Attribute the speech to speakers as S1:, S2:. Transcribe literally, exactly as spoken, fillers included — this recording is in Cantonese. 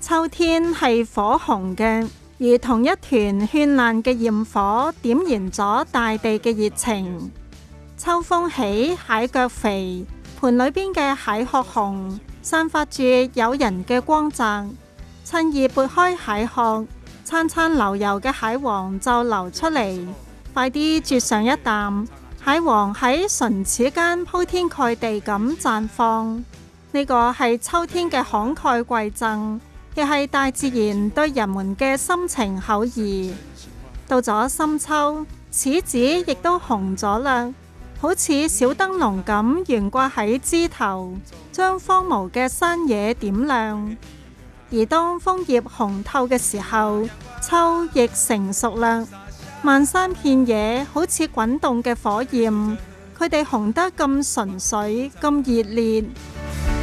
S1: 秋天係火紅嘅，如同一團絢爛嘅焰火，點燃咗大地嘅熱情。秋風起，蟹腳肥，盤裏邊嘅蟹殼紅，散發住誘人嘅光澤。趁熱撥開蟹殼，潺潺流油嘅蟹黃就流出嚟，快啲啜上一啖。蟹黃喺唇齒間鋪天蓋地咁綻放，呢個係秋天嘅慷慨饋贈，亦係大自然對人們嘅深情厚誼。到咗深秋，柿子亦都紅咗啦，好似小燈籠咁懸掛喺枝頭，將荒蕪嘅山野點亮。而當楓葉紅透嘅時候，秋亦成熟啦。漫山遍野好似滾動嘅火焰，佢哋紅得咁純粹，咁熱烈。